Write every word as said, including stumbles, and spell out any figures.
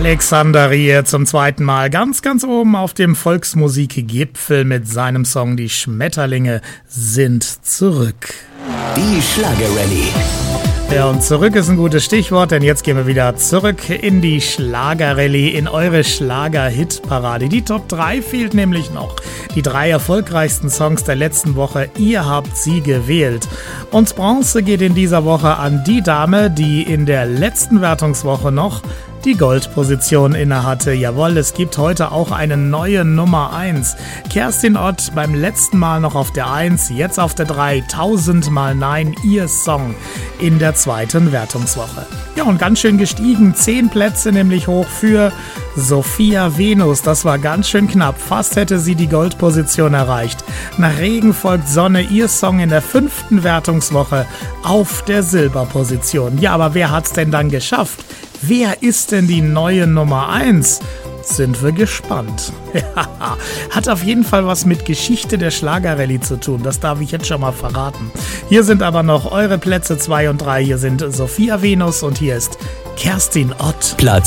Alexander Rie zum zweiten Mal ganz, ganz oben auf dem Volksmusikgipfel mit seinem Song Die Schmetterlinge sind zurück. Die Schlagerrallye. Ja, und zurück ist ein gutes Stichwort, denn jetzt gehen wir wieder zurück in die Schlagerrallye, in eure Schlager-Hitparade. Die Top drei fehlt nämlich noch. Die drei erfolgreichsten Songs der letzten Woche, ihr habt sie gewählt. Und Bronze geht in dieser Woche an die Dame, die in der letzten Wertungswoche noch die Goldposition innehatte. Jawohl, es gibt heute auch eine neue Nummer eins. Kerstin Ott beim letzten Mal noch auf der eins, jetzt auf der drei. Tausendmal Nein, ihr Song in der zweiten Wertungswoche. Ja, und ganz schön gestiegen. Zehn Plätze nämlich hoch für Sophia Venus. Das war ganz schön knapp. Fast hätte sie die Goldposition erreicht. Nach Regen folgt Sonne, ihr Song in der fünften Wertungswoche auf der Silberposition. Ja, aber wer hat's denn dann geschafft? Wer ist denn die neue Nummer eins? Sind wir gespannt. Hat auf jeden Fall was mit Geschichte der Schlagerrallye zu tun, das darf ich jetzt schon mal verraten. Hier sind aber noch eure Plätze zwei und drei. Hier sind Sophia Venus und hier ist Kerstin Ott. Platz